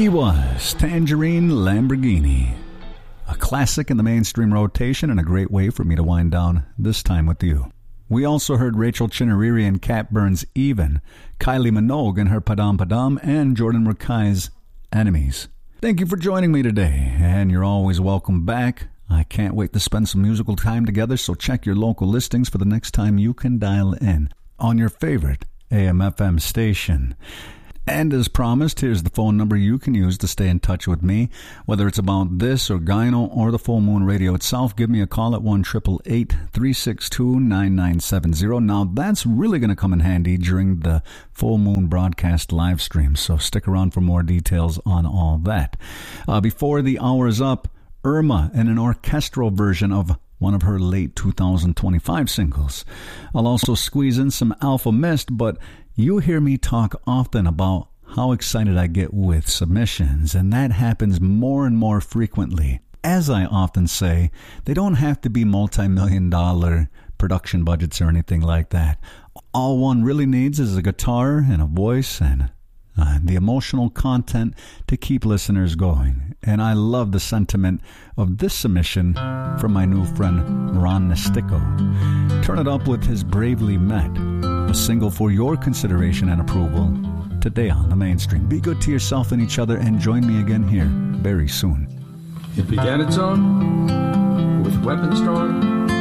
He was Tangerine Lamborghini, a classic in the mainstream rotation and a great way for me to wind down this time with you. We also heard Rachel Chinariri and Cat Burns' Even, Kylie Minogue and her Padam Padam, and Jordan Rakai's Enemies. Thank you for joining me today, and you're always welcome back. I can't wait to spend some musical time together, so check your local listings for the next time you can dial in on your favorite AM/FM station. And as promised, here's the phone number you can use to stay in touch with me. Whether it's about this or Gyno or the Full Moon Radio itself, give me a call at 1-888-362-9970. Now, that's really going to come in handy during the Full Moon broadcast live stream, so stick around for more details on all that. Before the hour is up, Irma in an orchestral version of one of her late 2025 singles. I'll also squeeze in some Alpha Mist, but you hear me talk often about how excited I get with submissions, and that happens more and more frequently. As I often say, they don't have to be multi-million-dollar production budgets or anything like that. All one really needs is a guitar and a voice and the emotional content to keep listeners going. And I love the sentiment of this submission from my new friend Ron Nestico. Turn It Up with his Bravely Met, a single for your consideration and approval today on the mainstream. Be good to yourself and each other, and join me again here very soon. It began its own with weapons drawn,